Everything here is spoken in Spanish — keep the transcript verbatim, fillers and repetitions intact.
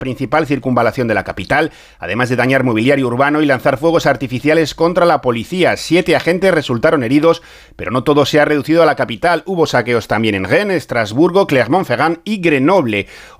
principal circunvalación de la capital, además de dañar mobiliario urbano y lanzar fuegos artificiales contra la policía. Siete agentes resultaron heridos, pero no todo se ha reducido a la capital. Hubo saqueos también en Rennes, Estrasburgo, Clermont-Ferrand y Grenoble.